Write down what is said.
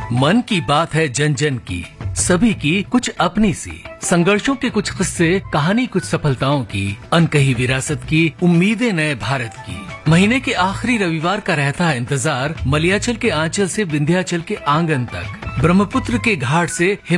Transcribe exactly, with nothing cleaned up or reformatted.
मन की बात है जन जन की, सभी की कुछ अपनी सी, संघर्षों के कुछ किस्से, कहानी कुछ सफलताओं की, अनकही विरासत की, उम्मीदें नए भारत की। महीने के आखिरी रविवार का रहता है इंतजार, मलयाचल के आंचल से विंध्याचल के आंगन तक, ब्रह्मपुत्र के घाट से